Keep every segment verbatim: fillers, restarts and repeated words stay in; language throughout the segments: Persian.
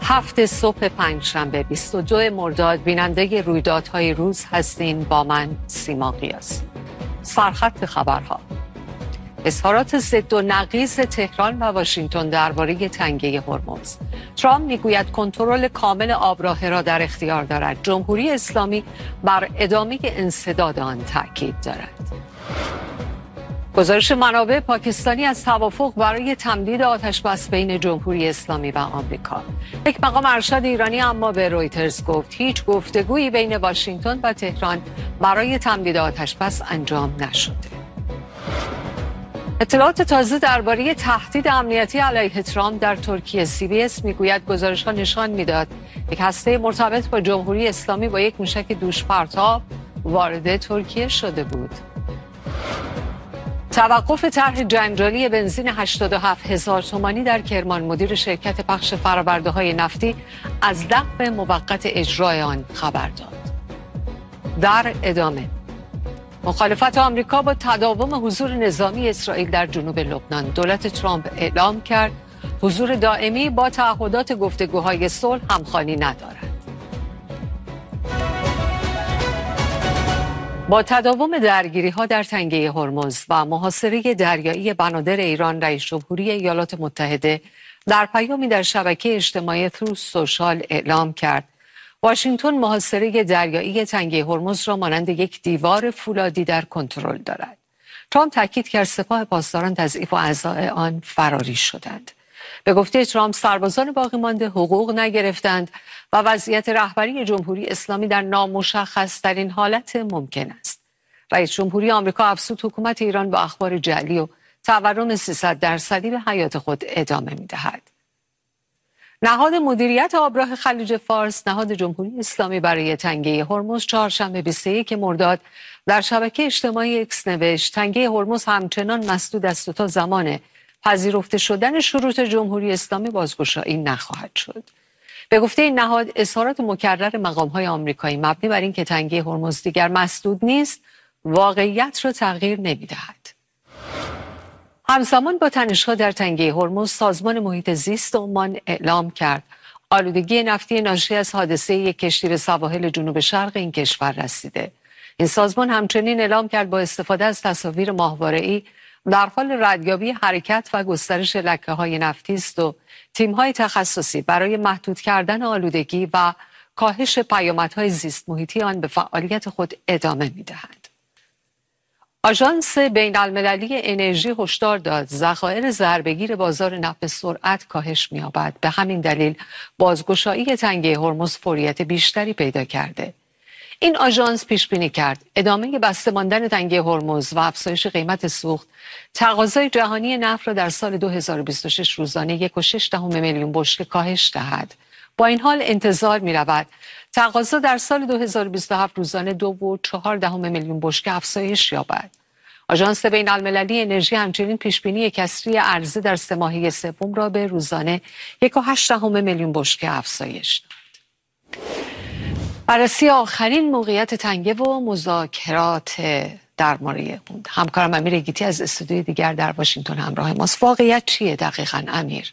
هفت صبح پنجشنبه بیست و دو مرداد بیننده رویدادهای روز هستین با من سیما قیاس. سرخط خبرها: اظهارات ضد و نقیض تهران و واشنگتن درباره تنگه هرمز. ترامپ میگوید کنترل کامل آبراه را در اختیار دارد. جمهوری اسلامی بر ادامه انسداد آن تاکید دارد. گزارش منابع پاکستانی از توافق برای تمدید آتش‌بس بین جمهوری اسلامی و آمریکا. یک مقام ارشد ایرانی اما به رویترز گفت هیچ گفتگویی بین واشنگتن و تهران برای تمدید آتش‌بس انجام نشده. اطلاعات تازه درباره تهدید امنیتی علیه ترامپ در ترکیه. سی بی اس میگوید گزارش‌ها نشان میداد یک هسته مرتبط با جمهوری اسلامی با یک موشک دوش پرتاب وارد ترکیه شده بود. توقف طرح جنجالی بنزین هشتاد و هفت هزار تومانی در کرمان. مدیر شرکت پخش فرآورده‌های نفتی از لغو موقت اجرای آن خبر داد. در ادامه، مخالفت آمریکا با تداوم حضور نظامی اسرائیل در جنوب لبنان. دولت ترامپ اعلام کرد حضور دائمی با تعهدات گفتگوهای صلح همخوانی ندارد. با تداوم درگیری‌ها در تنگه هرمز و محاصره دریایی بنادر ایران، رئیس جمهوری ایالات متحده در پیامی در شبکه اجتماعی تروث سوشال اعلام کرد واشنگتن محاصره دریایی تنگه هرمز را مانند یک دیوار فولادی در کنترل دارد. ترامپ تاکید کرد سپاه پاسداران تضعیف و اعضای آن فراری شدند. به گفته ترامپ سربازان باقی مانده حقوق نگرفتند و وضعیت رهبری جمهوری اسلامی در نامشخص ترین حالت ممکن است. رئیس جمهوری آمریکا افزود حکومت ایران با اخبار جعلی و تورم سیصد درصدی به حیات خود ادامه می‌دهد. نهاد مدیریت آبراه خلیج فارس، نهاد جمهوری اسلامی برای تنگه هرمز، چهارشنبه بیست و یک مرداد در شبکه اجتماعی اکس نوشت تنگه هرمز همچنان مسدود است و تا زمان پذیرفته شدن شروط جمهوری اسلامی بازگشایی نخواهد شد. به گفته این نهاد، اظهارات مکرر مقام‌های آمریکایی مبنی بر اینکه تنگه هرمز دیگر مسدود نیست، واقعیت را تغییر نمی‌دهد. همزمان با تنش‌ها در تنگه هرمز، سازمان محیط زیست عمان اعلام کرد آلودگی نفتی ناشی از حادثه یک کشتی به سواحل جنوب شرق این کشور رسیده. این سازمان همچنین اعلام کرد با استفاده از تصاویر ماهواره‌ای در حال ردیابی حرکت و گسترش لکه‌های نفتی است و تیم‌های تخصصی برای محدود کردن آلودگی و کاهش پیامدهای زیست محیطی آن به فعالیت خود ادامه می‌دهند. آژانس بین‌المللی انرژی هشدار داد ذخایر ضربه‌گیر بازار نفت به سرعت کاهش می‌یابد. به همین دلیل بازگشایی تنگه هرمز فوریت بیشتری پیدا کرده. این آژانس پیش بینی کرد ادامه بسته ماندن تنگه هرمز و افزایش قیمت سوخت تقاضای جهانی نفت را در سال دو هزار و بیست و شش روزانه یک و شش دهم میلیون بشکه کاهش دهد. با این حال انتظار می رود تقاضا در سال دو هزار و بیست و هفت روزانه دو و چهار دهم میلیون بشکه افزایش یابد. آژانس بین المللی انرژی همچنین پیش بینی کسری عرضه در سه ماهه سوم را به روزانه یک و هشت دهم میلیون بشکه افزایش داد. بررسی آخرین موقعیت تنگه و مذاکرات در مورد اون. همکارم امیر گیتی از استودیوی دیگر در واشنگتن همراه ماست. واقعیت چیه دقیقاً امیر؟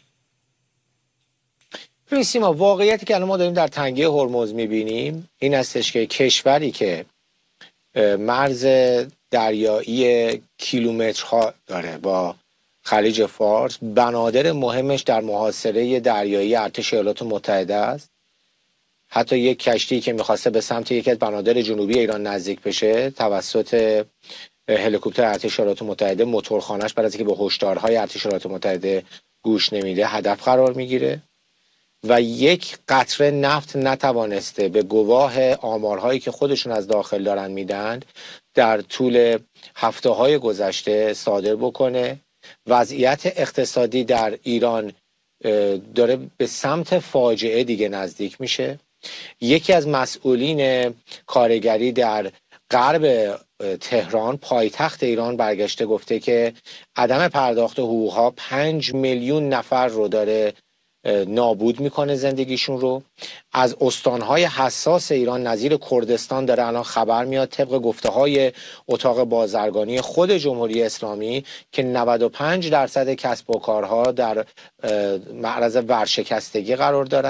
سیما، واقعیتی که الان ما داریم در تنگه هرمز میبینیم این هستش که کشوری که مرز دریایی کیلومترها داره با خلیج فارس، بنادر مهمش در محاصره دریایی ارتش ایالات متحده است. حتی یک کشتی که میخواسته به سمت یکی از بنادر جنوبی ایران نزدیک بشه توسط هلیکوپتر ارتش ایالات متحده، موتورخانه‌اش بعد از اینکه به هشدارهای ارتش ایالات متحده گوش نمیده هدف قرار میگیره و یک قطره نفت نتوانسته به گواه آمارهایی که خودشون از داخل دارن میدن در طول هفته های گذشته صادر بکنه. وضعیت اقتصادی در ایران داره به سمت فاجعه دیگه نزدیک میشه. یکی از مسئولین کارگری در غرب تهران، پایتخت ایران، برگشته گفته که عدم پرداخت حقوقها پنج میلیون نفر رو داره نابود میکنه زندگیشون رو. از استانهای حساس ایران نظیر کردستان داره الان خبر میاد طبق گفته های اتاق بازرگانی خود جمهوری اسلامی که نود و پنج درصد کسب و کارها در معرض ورشکستگی قرار دارند.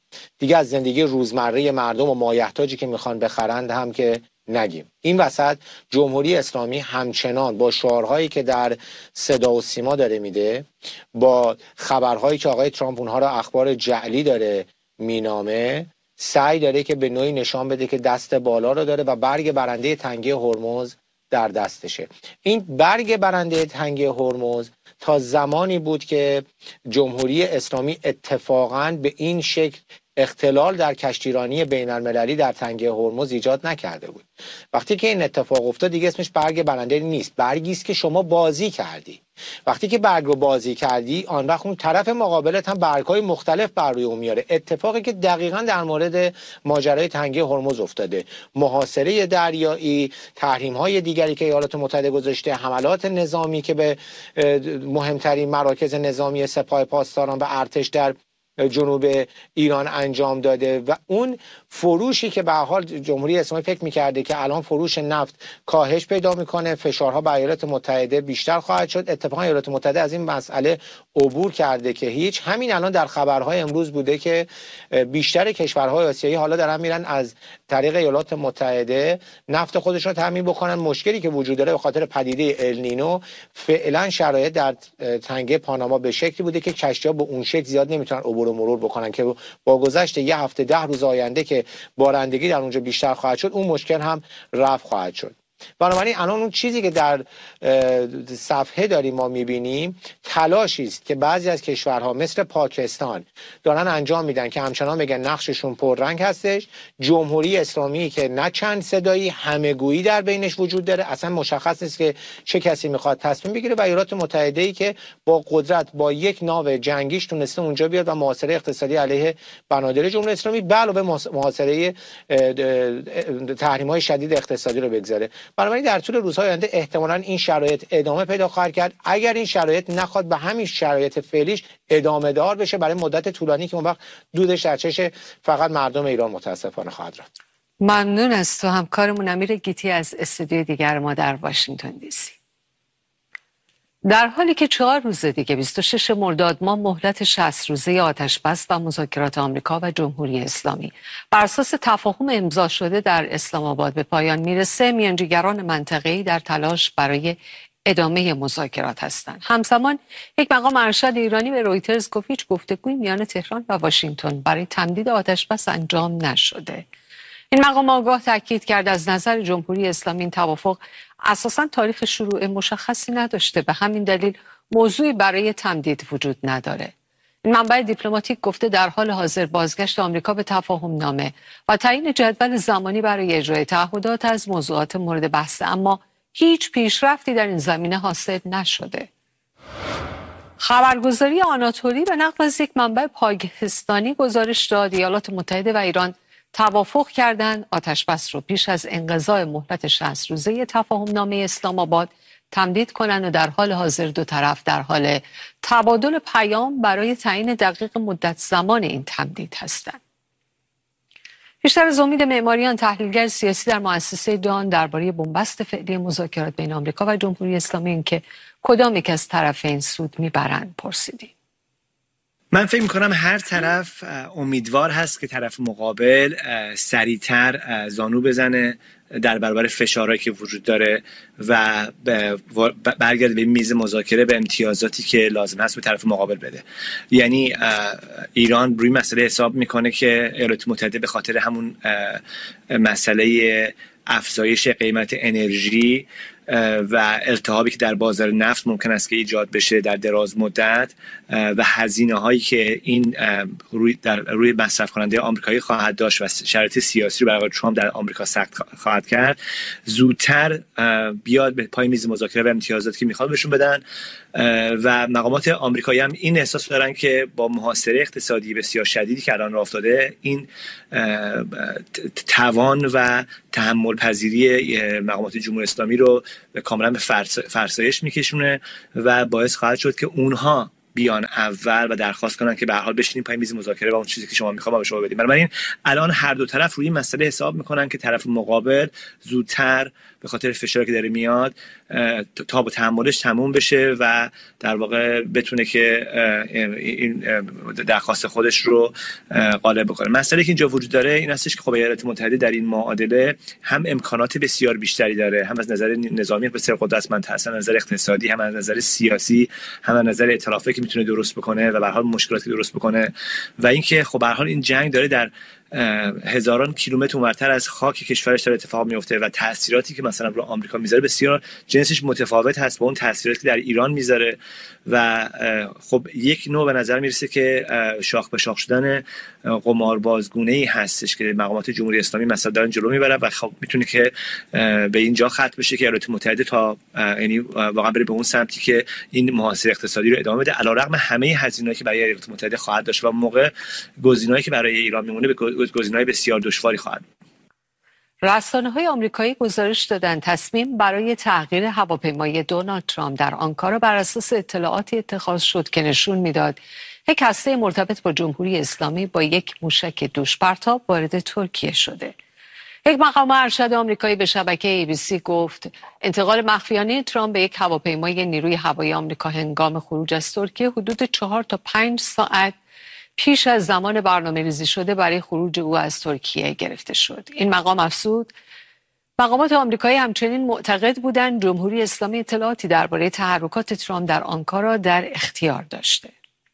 دیگه از زندگی روزمره مردم و مایحتاجی که میخوان بخرند هم که نگیم. این وسط جمهوری اسلامی همچنان با شعارهایی که در صدا و سیما داره میده، با خبرهایی که آقای ترامپ اونها را اخبار جعلی داره مینامه، سعی داره که به نوعی نشان بده که دست بالا رو داره و برگ برنده تنگه هرمز در دستشه. این برگ برنده تنگه هرمز تا زمانی بود که جمهوری اسلامی اتفاقاً به این شکل اختلال در کشتیرانی بین المللی در تنگه هرمز ایجاد نکرده بود. وقتی که این اتفاق افتاد دیگه اسمش برگ برنده نیست، برگی است که شما بازی کردی. وقتی که برگ رو بازی کردی، آن وقت اون طرف مقابلت هم برگ‌های مختلف بر روی اون میاره. اتفاقی که دقیقاً در مورد ماجرای تنگه هرمز افتاده، محاصره دریایی، تحریم‌های دیگری که ایالات متحده گذاشته، حملات نظامی که به مهمترین مراکز نظامی سپاه پاسداران و ارتش در جنوب ایران انجام داده و اون فروشی که به حال جمهوری اسلامی فکر می‌کرده که الان فروش نفت کاهش پیدا میکنه، فشارها بر ایالات متحده بیشتر خواهد شد. اتفاقا ایالات متحده از این مسئله عبور کرده که هیچ. همین الان در خبرهای امروز بوده که بیشتر کشورهای آسیایی حالا دارن میرن از طریق ایالات متحده نفت خودشون رو تامین بکنن. مشکلی که وجود داره به خاطر پدیده النینو، فعلا شرایط در تنگه پاناما به شکلی بوده که کشتی‌ها به اون شکل زیاد نمیتونن عبور و مرور بکنن که با گذشت یه هفته ده روز آینده که بارندگی در اونجا بیشتر خواهد شد، اون مشکل هم رفع خواهد شد. بنابراین الان اون چیزی که در صفحه داریم ما میبینیم تلاشی است که بعضی از کشورها مثل پاکستان دارن انجام میدن که همچنان بگن نقششون پررنگ هستش. جمهوری اسلامی که نه چند صدایی، همه‌گویی در بینش وجود داره، اصلا مشخص نیست که چه کسی میخواد تصمیم بگیره، و ایالات متحده ای که با قدرت با یک ناو جنگیش تونسته اونجا بیاد و محاصره اقتصادی علیه بنادر جمهوری اسلامی به علاوه محاصره تحریم‌های شدید اقتصادی رو بگذاره. بنابراین در طول روزهای آینده احتمالاً این شرایط ادامه پیدا خواهد کرد. اگر این شرایط نخواد به همین شرایط فعلیش ادامه دار بشه برای مدت طولانی که اون وقت دودش در چش فقط مردم ایران متاسفانه خواهد رفت. ممنون از تو همکارمون امیر گیتی از استودیوی دیگر ما در واشنگتن دی سی. در حالی که چهار روز دیگه بیست و شش مرداد ماه مهلت شصت روزه آتش بس و مذاکرات آمریکا و جمهوری اسلامی بر اساس تفاهم امضا شده در اسلام آباد به پایان میرسه، میانجیگران منطقه‌ای در تلاش برای ادامه مذاکرات هستند. همزمان یک مقام ارشد ایرانی به رویترز گفت هیچ گفتگویی میان تهران و واشنگتن برای تمدید آتش بس انجام نشده. این مقام آگاه تاکید کرد از نظر جمهوری اسلامی این توافق اساساً تاریخ شروع مشخصی نداشته، به همین دلیل موضوعی برای تمدید وجود نداره. این منبع دیپلماتیک گفته در حال حاضر بازگشت آمریکا به تفاهم نامه و تعیین جدول زمانی برای اجرای تعهدات از موضوعات مورد بحث، اما هیچ پیشرفتی در این زمینه حاصل نشده. خبرگزاری آناتولی به نقل از یک منبع پاکستانی گزارش داد ایالات متحده و ایران توافق کردند آتش بس رو پیش از انقضای مهلت شصت روزه تفاهم نامه اسلام آباد تمدید کنند و در حال حاضر دو طرف در حال تبادل پیام برای تعیین دقیق مدت زمان این تمدید هستند. بیشتر از امید معماریان، تحلیلگر سیاسی در مؤسسه دان، درباره بنبست فعلی مذاکرات بین آمریکا و جمهوری اسلامی این که کدام یک از طرفین سود میبرند پرسیدیم. من فکر میکنم هر طرف امیدوار هست که طرف مقابل سریعتر زانو بزنه در برابر فشارهایی که وجود داره و برگرده به میز مذاکره به امتیازاتی که لازم هست به طرف مقابل بده. یعنی ایران روی مسئله حساب میکنه که ایالات متحده به خاطر همون مسئله افزایش قیمت انرژی و التهابی که در بازار نفت ممکن است که ایجاد بشه در دراز مدت و هزینه هایی که این روی در روی مصرف کننده آمریکایی خواهد داشت و شرایط سیاسی رو برای ترامپ در آمریکا سخت خواهد کرد، زودتر بیاد به پای میز مذاکره و امتیازاتی که میخواد بهشون بدن. و مقامات آمریکایی هم این احساس دارن که با محاصره اقتصادی بسیار شدیدی که الان راه افتاده، این توان و تحمل پذیری مقامات جمهوری اسلامی رو کاملا به فرسایش میکشونه و باعث خواهد شد که اونها بیان اول و درخواست کنن که به هر حال بشینیم پای میز مذاکره و اون چیزی که شما میخوام به شما بدیم. بنابراین الان هر دو طرف روی این مسئله حساب میکنن که طرف مقابل زودتر به خاطر فشاری که داره میاد تا با تحملش تموم بشه و در واقع بتونه که این درخواست خودش رو غالب بکنه. مسئله که اینجا وجود داره این هستش که خب ایالات متحده در این معادله هم امکانات بسیار بیشتری داره، هم از نظر نظامی بسیار قدرتمند هست، هم از نظر اقتصادی، هم از نظر سیاسی، هم از نظر ائتلافی که میتونه درست بکنه و به هر حال مشکلاتی درست بکنه و اینکه خب به هر حال این جنگ داره در هزاران کیلومتر اونورتر از خاک کشورش داره اتفاق میفته و تاثیراتی که مثلا رو آمریکا میذاره بسیار جنسش متفاوت هست با اون تاثیراتی که در ایران میذاره و خب یک نوع به نظر میرسه که شاخ به شاخ شدن قماربازگونه‌ای هستش که مقامات جمهوری اسلامی مثلا دارن جلو میبرن و خب میتونه که به اینجا ختم بشه که ایالات متحده تا یعنی واقعا بره به اون سمتی که این محاصره اقتصادی رو ادامه بده علیرغم همه هزینه‌ای که برای ایالات متحده خواهد داشت و موقع گزینه‌ای که برای ایران میمونه به گزینه‌های بسیار دشواری خواهد. رسانه‌های آمریکایی گزارش دادند تصمیم برای تغییر هواپیمای دونالد ترامپ در آنکارا بر اساس اطلاعاتی اتخاذ شد که نشون میداد یک هسته مرتبط با جمهوری اسلامی با یک موشک دوش پرتاب وارد ترکیه شده. یک مقام ارشد آمریکایی به شبکه ای بی سی گفت انتقال مخفیانه ترامپ به یک هواپیمای نیروی هوایی آمریکا هنگام خروج از ترکیه حدود چهار تا پنج ساعت پیش از زمان برنامه‌ریزی شده برای خروج او از ترکیه گرفته شد. این مقام افزود مقامات آمریکایی همچنین معتقد بودند جمهوری اسلامی اطلاعاتی درباره تحرکات ترامپ در آنکارا در اختیار داشته.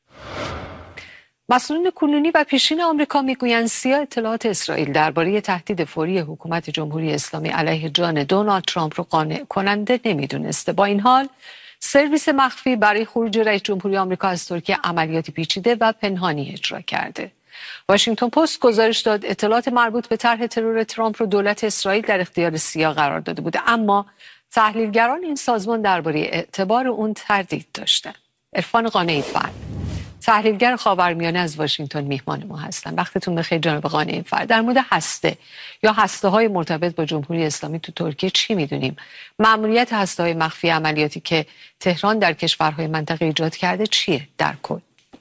مسئولین کنونی و پیشین آمریکا میگویند سیا اطلاعات اسرائیل درباره تهدید فوری حکومت جمهوری اسلامی علیه جان دونالد ترامپ رو قانع کننده نمیدونسته. با این حال سرویس مخفی برای خروج رئیس جمهوری آمریکا از ترکیه عملیاتی پیچیده و پنهانی اجرا کرده. واشنگتن پست گزارش داد اطلاعات مربوط به طرح ترور ترامپ رو دولت اسرائیل در اختیار سیا قرار داده بوده، اما تحلیلگران این سازمان درباره اعتبار اون تردید داشتند. عرفان قانعی فرد، تحلیلگر خاورمیانه از واشنگتن میهمان ما هستن. وقتتون بخیر جناب قانعی فرد. در مورد هسته یا هسته‌های مرتبط با جمهوری اسلامی تو ترکیه چی میدونیم؟ مأموریت هسته‌های مخفی عملیاتی که تهران در کشورهای منطقه ایجاد کرده چیه در کل؟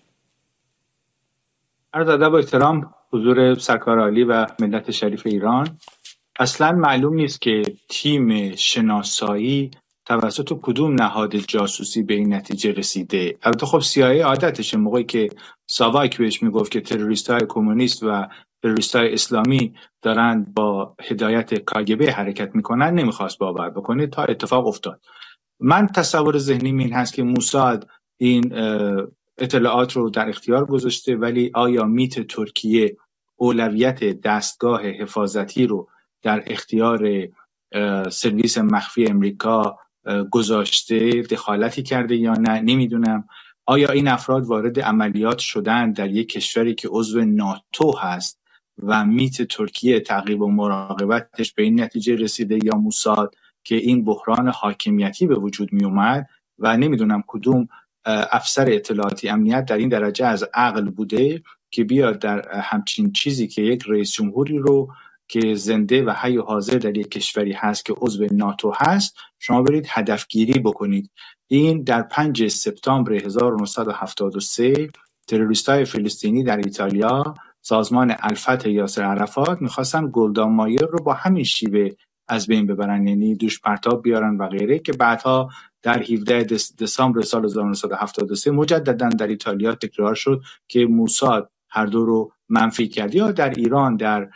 عرض ادب و احترام حضور سرکار عالی و ملت شریف ایران. اصلا معلوم نیست که تیم شناسایی توسط کدوم نهاد جاسوسی به این نتیجه رسیده. البته خب سی آی ای عادتشه موقعی که ساواک بهش میگفت که تروریست‌های کمونیست و تروریست‌های اسلامی دارن با هدایت کاگبه حرکت میکنن نمیخواست باور بکنه تا اتفاق افتاد. من تصور ذهنیم این هست که موساد این اطلاعات رو در اختیار گذاشته، ولی آیا میت ترکیه اولویت دستگاه حفاظتی رو در اختیار سرویس مخفی امریکا گذاشته، دخالتی کرده یا نه نمیدونم. آیا این افراد وارد عملیات شدن در یک کشوری که عضو ناتو هست و میت ترکیه تعقیب و مراقبتش به این نتیجه رسیده یا موساد که این بحران حاکمیتی به وجود می اومد و نمیدونم کدوم افسر اطلاعاتی امنیت در این درجه از عقل بوده که بیاد در همچین چیزی که یک رئیس جمهوری رو که زنده و حی و حاضر در یک کشوری هست که عضو ناتو هست شما برید هدفگیری بکنید. این در پنج سپتامبر هزار و نهصد و هفتاد و سه تروریستای فلسطینی در ایتالیا سازمان الفتح یاسر عرفات میخواستن گلدا مایر رو با همین شیوه از بین ببرن، یعنی دوش پرتاب بیارن و غیره، که بعدها در هفدهم دسامبر سال هزار و نهصد و هفتاد و سه مجددا در ایتالیا تکرار شد که موساد هر دو رو منفی کرد. یا در ایران در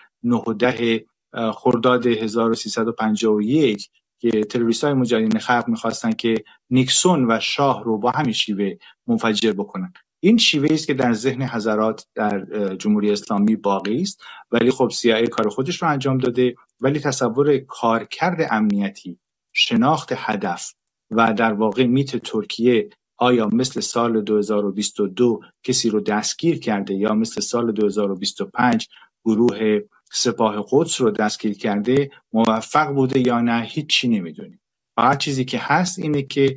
نهم خرداد هزار و سیصد و پنجاه و یک که تروریست‌های مجاهدین خلق می‌خواستن که نیکسون و شاه رو با همین شیوه منفجر بکنن. این شیوهی است که در ذهن حضرات در جمهوری اسلامی باقی است، ولی خب سی آی ای کار خودش رو انجام داده، ولی تصور کارکرد امنیتی، شناخت هدف و در واقع میت ترکیه آیا مثل سال دو هزار و بیست و دو کسی رو دستگیر کرده یا مثل سال دو هزار و بیست و پنج گروه سپاه قدس رو دستگیر کرده موفق بوده یا نه هیچی نمیدونیم. فقط چیزی که هست اینه که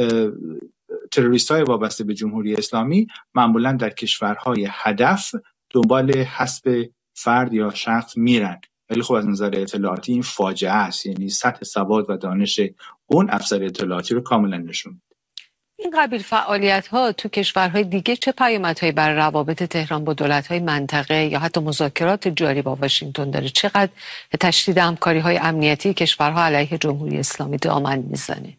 تروریست‌های وابسته به جمهوری اسلامی معمولاً در کشورهای هدف دنبال حسب فرد یا شخص میرن، ولی خب از نظر اطلاعاتی این فاجعه است، یعنی سطح سواد و دانش اون افسر اطلاعاتی رو کاملا نشون میده. این قبیل فعالیت ها تو کشورهای دیگه چه پیامدهایی بر روابط تهران با دولت‌های منطقه یا حتی مذاکرات جاری با واشنگتن داره؟ چقدر تشدید همکاری‌های امنیتی کشورها علیه جمهوری اسلامی دامن میزنه؟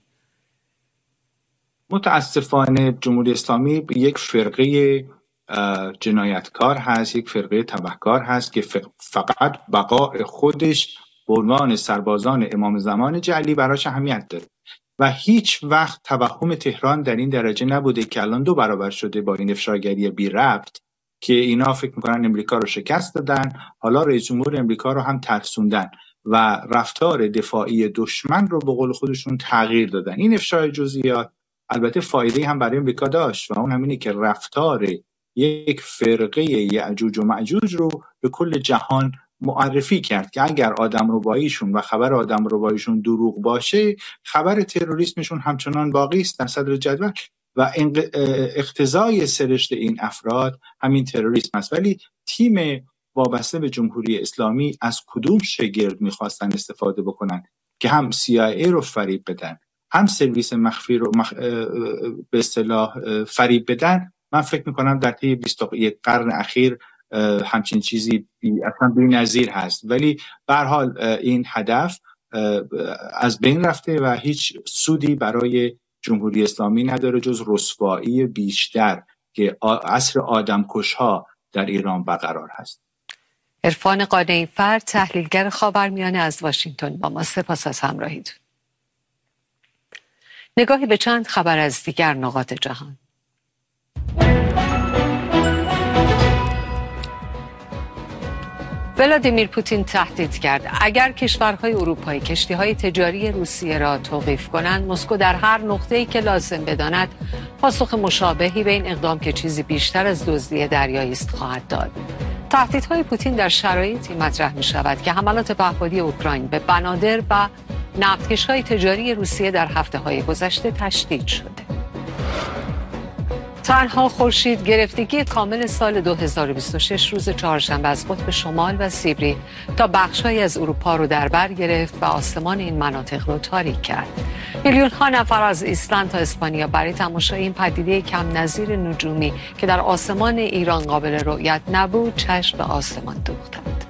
متاسفانه جمهوری اسلامی یک فرقه جنایتکار هست، یک فرقه تبهکار هست که فقط بقای خودش به عنوان سربازان امام زمان جعلی براش اهمیت داره و هیچ وقت توهم تهران در این درجه نبوده که الان دو برابر شده با این افشاگری بی ربط که اینا فکر میکنن امریکا رو شکست دادن، حالا رئیس جمهور امریکا رو هم ترسوندن و رفتار دفاعی دشمن رو به قول خودشون تغییر دادن. این افشای جزئیات البته فایده هم برای امریکا داشت و اون همینه که رفتار یک فرقه یأجوج و مأجوج رو به کل جهان معرفی کرد که اگر آدمرباییشون و خبر آدمرباییشون دروغ باشه، خبر تروریسمشون همچنان باقی است در صدر جدول و اقتضای سرشت این افراد همین تروریسم است. ولی تیم وابسته به جمهوری اسلامی از کدوم شگرد میخواستن استفاده بکنن که هم سی آی ای رو فریب بدن، هم سرویس مخفی رو مخ... به اصطلاح فریب بدن؟ من فکر میکنم در طی بیست و یک قرن اخیر همچین چیزی اصلا بی‌نظیر هست. ولی به هر حال این هدف از بین رفته و هیچ سودی برای جمهوری اسلامی نداره جز رسوایی بیشتر که عصر آدمکش‌ها در ایران برقرار هست. عرفان قانعی فرد، تحلیلگر خاورمیانه از واشنگتن، با ما. سپاس از همراهیتون. نگاهی به چند خبر از دیگر نقاط جهان. ولادیمیر پوتین تهدید کرد اگر کشورهای اروپایی کشتی‌های تجاری روسیه را توقیف کنند، مسکو در هر نقطه‌ای که لازم بداند پاسخ مشابهی به این اقدام که چیزی بیشتر از دزدی دریایی است خواهد داد. تهدیدهای پوتین در شرایطی مطرح می‌شود که حملات پهپادی اوکراین به بنادر و نفتکش‌های تجاری روسیه در هفته‌های گذشته تشدید شده. تنها خورشید گرفتگی کامل سال دو هزار و بیست و شش روز چهارشنبه از قطب شمال و سیبری تا بخش‌هایی از اروپا رو در بر گرفت و آسمان این مناطق رو تاریک کرد. میلیون ها نفر از ایسلند تا اسپانیا برای تماشای این پدیده کم نظیر نجومی که در آسمان ایران قابل رؤیت نبود چشم به آسمان دوختند.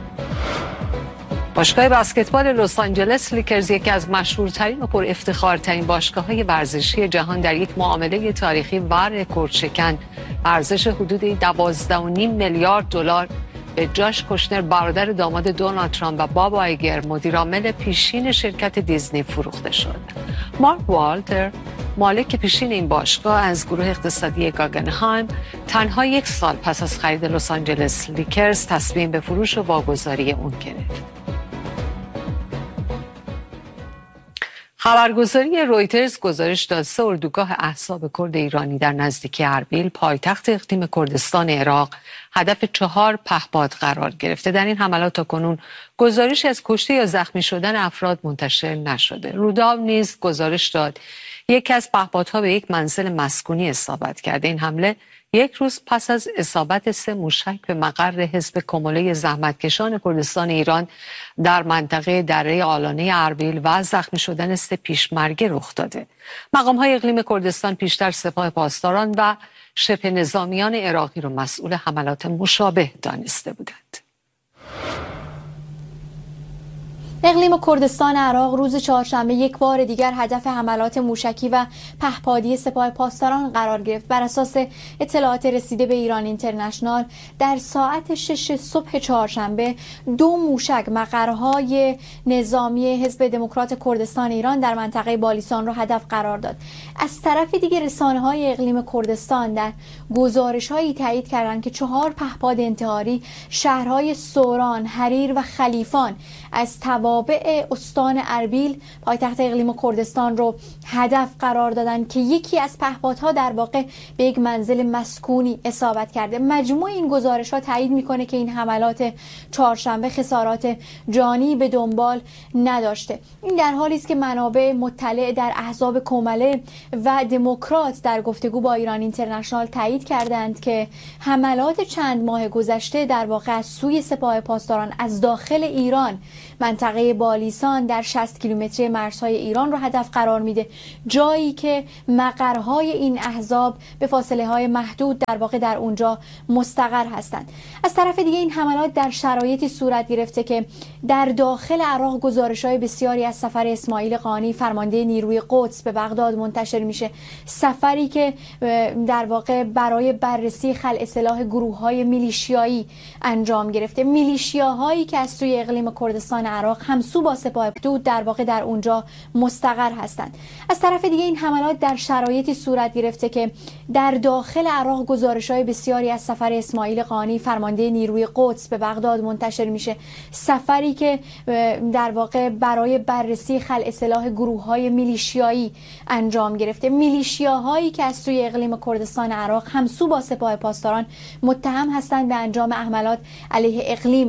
باشگاه بسکتبال لس آنجلس لیکرز، یکی از مشهورترین و پر افتخارترین باشگاه‌های ورزشی جهان، در یک معامله تاریخی و رکوردشکن به ارزش حدود دوازده و نیم میلیارد دلار به جاش کوشنر، برادر داماد دونالد ترامپ، و باب آیگر، مدیرعامل پیشین شرکت دیزنی، فروخته شد. مارک والتر، مالک پیشین این باشگاه، از گروه اقتصادی گاگنهایم تنها یک سال پس از خرید لس آنجلس لیکرز تصمیم به فروش و واگذاری اون گرفت. خبرگزاری رویترز گزارش داد سه اردوگاه احزاب کرد ایرانی در نزدیکی اربیل، پایتخت اقلیم کردستان عراق، هدف چهار پهپاد قرار گرفته. در این حملات تاکنون گزارش از کشته یا زخمی شدن افراد منتشر نشده. روداو نیز گزارش داد یکی از پهپادها به یک منزل مسکونی اصابت کرده. این حمله یک روز پس از اصابت سه موشک به مقر حزب کموله زحمتکشان کردستان ایران در منطقه دره آلانه اربیل و زخمی شدن سه پیشمرگه رخ داده. مقام‌های اقلیم کردستان پیشتر سپاه پاسداران و شبه نظامیان عراقی را مسئول حملات مشابه دانسته بودند. اقلیم کردستان عراق روز چهارشنبه یک بار دیگر هدف حملات موشکی و پهپادی سپاه پاسداران قرار گرفت. بر اساس اطلاعات رسیده به ایران اینترنشنال، در ساعت شش صبح چهارشنبه دو موشک مقرهای نظامی حزب دموکرات کردستان ایران در منطقه بالیسان را هدف قرار داد. از طرف دیگر رسانه‌های اقلیم کردستان در گزارش‌هایی تایید کردند که چهار پهپاد انتحاری شهرهای سوران، حریر و خلیفان از توابع استان اربیل پایتخت اقلیم کردستان رو هدف قرار دادن که یکی از پهپادها در واقع به یک منزل مسکونی اصابت کرده. مجموع این گزارش‌ها تایید میکنه که این حملات چهارشنبه خسارات جانی به دنبال نداشته. این در حالی است که منابع مطلع در احزاب کمله و دموکرات در گفتگو با ایران اینترنشنال تایید کردند که حملات چند ماه گذشته در واقع از سوی سپاه پاسداران از داخل ایران منطقه منطقه بالیسان در شصت کیلومتری مرزهای ایران رو هدف قرار میده، جایی که مقرهای این احزاب به فاصله های محدود در واقع در اونجا مستقر هستند. از طرف دیگه این حملات در شرایطی صورت گرفته که در داخل عراق گزارش‌های بسیاری از سفر اسماعیل قانی فرمانده نیروی قدس به بغداد منتشر میشه، سفری که در واقع برای بررسی خلع سلاح گروه‌های میلیشیایی انجام گرفته، میلیشیاهایی که از سوی اقلیم کردستان عراق همسو با سپاه حدود در واقع در اونجا مستقر هستند. از طرف دیگه این حملات در شرایطی صورت گرفته که در داخل عراق گزارش‌های بسیاری از سفر اسماعیل قانی فرمانده نیروی قدس به بغداد منتشر میشه، سفری که در واقع برای بررسی خلع سلاح گروه‌های میلیشیایی انجام گرفته، میلیشیاهایی که از سوی اقلیم کردستان عراق همسو با سپاه پاسداران متهم هستند به انجام حملات علیه اقلیم